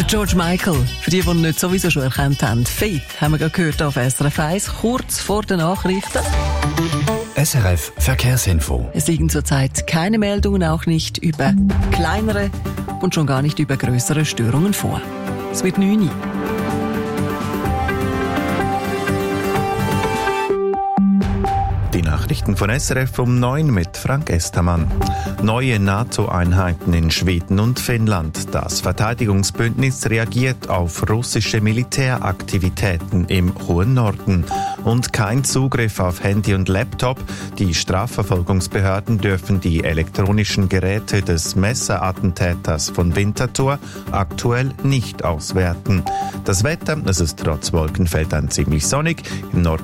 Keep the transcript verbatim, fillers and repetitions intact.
Der George Michael, für die, die ihn nicht sowieso schon erkannt haben. Fate haben wir gerade gehört auf S R F eins, kurz vor den Nachrichten. S R F Verkehrsinfo. Es liegen zurzeit keine Meldungen, auch nicht über kleinere und schon gar nicht über größere Störungen vor. Es wird neun Uhr. Die Nachrichten von S R F um neun mit Frank Estermann. Neue NATO-Einheiten in Schweden und Finnland. Das Verteidigungsbündnis reagiert auf russische Militäraktivitäten im hohen Norden. Und kein Zugriff auf Handy und Laptop. Die Strafverfolgungsbehörden dürfen die elektronischen Geräte des Messerattentäters von Winterthur aktuell nicht auswerten. Das Wetter, es ist trotz Wolkenfeldern ziemlich sonnig. Im Norden